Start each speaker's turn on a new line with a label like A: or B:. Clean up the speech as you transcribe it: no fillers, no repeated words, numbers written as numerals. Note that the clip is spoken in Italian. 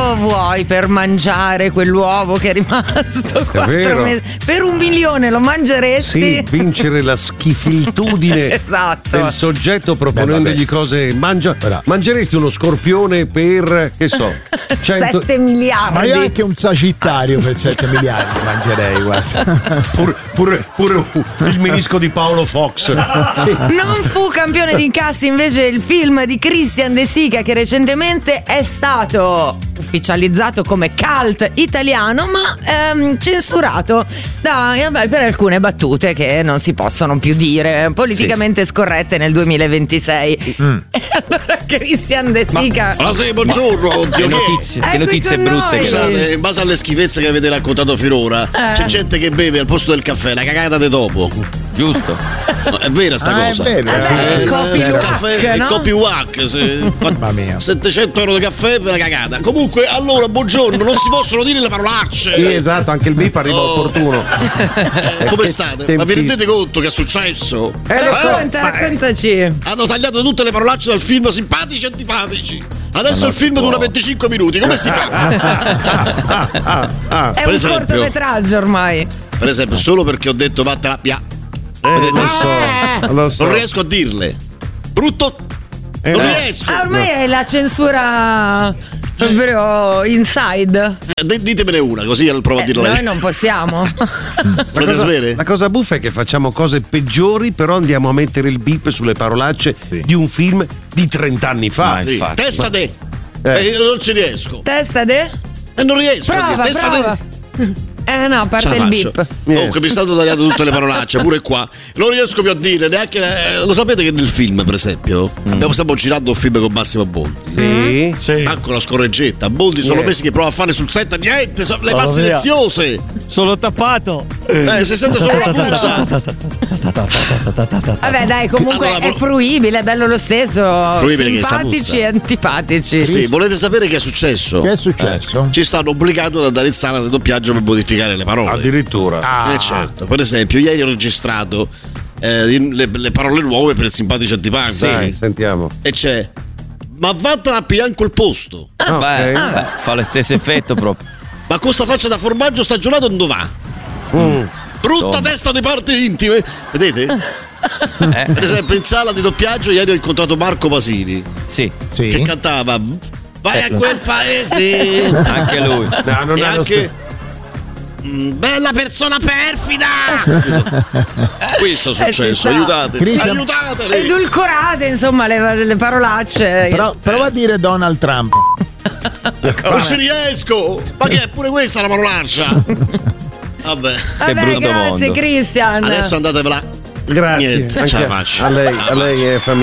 A: quanto vuoi per mangiare quell'uovo che è rimasto 4 mesi? Per 1 milione lo mangeresti?
B: Sì, vincere la schifilitudine
A: esatto.
B: del soggetto proponendogli cose. Mangeresti uno scorpione per, che so,
A: 7 miliardi.
C: Ma io anche un sagittario per 7 miliardi mangerei, guarda.
B: Pure il menisco di Paolo Fox. Sì.
A: Non fu campione di incassi invece il film di Christian De Sica, che recentemente è stato ufficializzato come cult italiano, ma censurato per alcune battute che non si possono più dire, politicamente scorrette nel 2026. E allora Christian De Sica.
D: Buongiorno.
E: Che notizie brutte.
D: Scusate, in base alle schifezze che avete raccontato finora, c'è gente che beve al posto del caffè la cagata di topo.
E: Giusto.
D: No, è vera sta cosa.
A: Il
D: copy wack.
C: Mamma mia.
D: 700 euro di caffè per la cagata. Comunque, allora, buongiorno, non si possono dire le parolacce.
B: Sì, esatto, anche il bip arriva opportuno.
D: Come state? Ma vi rendete conto che è successo?
A: Raccontaci.
D: Hanno tagliato tutte le parolacce dal film Simpatici e Antipatici. Adesso il film dura 25 minuti. Come si fa?
A: È un cortometraggio ormai.
D: Per esempio, solo perché ho detto vattela via.
B: Lo so.
D: Non riesco a dirle. Brutto. Non riesco.
A: Ormai è la censura proprio inside.
D: Ditemene una, così provo a dirla
A: noi
D: lei.
A: non possiamo.
D: Volete sapere?
B: La cosa buffa è che facciamo cose peggiori, però andiamo a mettere il bip sulle parolacce di un film di 30 anni fa.
D: Sì. Testa de. Non ci riesco.
A: Testa de?
D: Non riesco a dire. Testa
A: prova.
D: de.
A: No, parte il bip.
D: Comunque mi è stato tagliato tutte le parolacce, pure qua. Non riesco più a dire neanche. Lo sapete che nel film, per esempio, stiamo girando un film con Massimo Boldi.
B: Sì.
D: Anche una scorreggetta. Boldi sono mesi che prova a fare sul set niente, le fa silenziose.
E: Sono tappato.
D: Si sente solo la puzza.
A: Vabbè, dai, comunque
D: Allora,
A: è fruibile, è bello lo stesso.
D: Fruibile che sta
A: Simpatici
D: puzza.
A: e antipatici.
D: Sì, volete sapere che è successo?
C: Che è successo?
D: Ci stanno obbligando ad andare in sala di doppiaggio per modificare le parole.
B: Addirittura.
D: Certo. Per esempio, ieri ho registrato le parole nuove per Simpatici e Antipatici.
B: Dai, sentiamo.
D: E c'è: ma vattene a pigliare quel posto.
E: Fa lo stesso effetto proprio.
D: Ma con sta faccia da formaggio stagionato dove va? Brutta testa di parti intime. Vedete? Per esempio, in sala di doppiaggio ieri ho incontrato Marco Pasini.
E: Sì.
D: Che cantava vai a quel paese.
E: Anche lui.
B: No, non
D: E
B: è
D: anche bella persona perfida. Questo è successo. Aiutatemi.
A: Edulcorate, insomma, le parolacce.
C: Però prova a dire Donald Trump.
D: Non ci riesco. Ma che è pure questa la parolaccia? Vabbè,
A: brutto
E: mondo.
A: Grazie Christian.
D: Adesso andatevela.
B: Grazie.
D: Niente, ce la faccio.
B: A lei è famiglia.